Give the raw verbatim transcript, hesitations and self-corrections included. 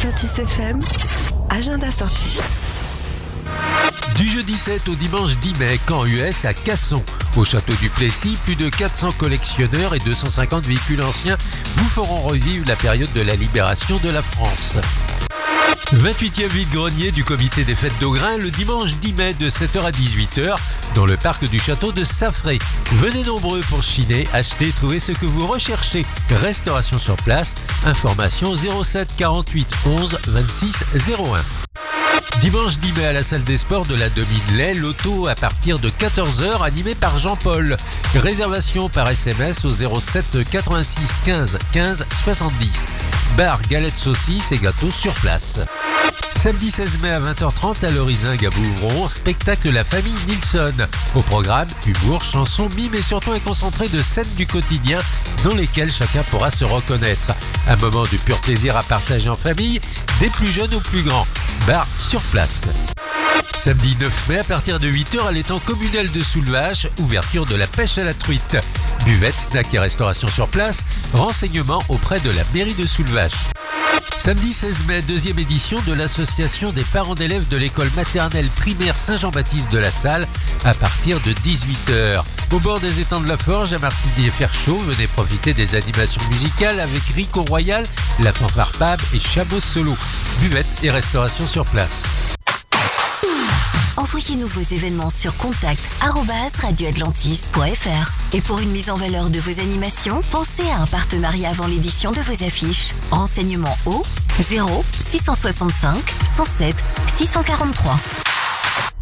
Atlantis F M, agenda sorti. Du jeudi sept au dimanche dix mai, camp U S à Casson. Au château du Plessis, plus de quatre cents collectionneurs et deux cent cinquante véhicules anciens vous feront revivre la période de la libération de la France. vingt-huitième vide-grenier du comité des fêtes d'Augrain le dimanche dix mai de sept heures à dix-huit heures dans le parc du château de Saffré. Venez nombreux pour chiner, acheter, trouver ce que vous recherchez. Restauration sur place, information zéro sept quarante-huit onze vingt-six zéro un. Dimanche dix mai à la salle des sports de la Domine-Lay, loto à partir de quatorze heures animé par Jean-Paul. Réservation par S M S au zéro sept quatre-vingt-six quinze quinze soixante-dix. Bar, galettes saucisses et gâteaux sur place. Samedi seize mai à vingt heures trente à l'Orizingue à Bouvron, spectacle La Famille Nilsson. Au programme, humour, chansons, mimes et surtout un concentré de scènes du quotidien dans lesquelles chacun pourra se reconnaître. Un moment de pur plaisir à partager en famille, des plus jeunes aux plus grands. Bar sur place. Samedi neuf mai à partir de huit heures à l'étang communal de Soulvache, ouverture de la pêche à la truite. Buvette, snack et restauration sur place, renseignements auprès de la mairie de Soulvache. Samedi seize mai, deuxième édition de l'association des parents d'élèves de l'école maternelle primaire Saint-Jean-Baptiste de la Salle à partir de dix-huit heures. Au bord des étangs de la Forge, à Martigny-et-Ferchaud, venez profiter des animations musicales avec Rico Royal, la fanfare Pab et Chabot Solo. Buvette et restauration sur place. Envoyez-nous vos événements sur contact arobase radio atlantis point f r. Et pour une mise en valeur de vos animations, pensez à un partenariat avant l'édition de vos affiches. Renseignements au zéro six cent soixante-cinq cent sept six cent quarante-trois.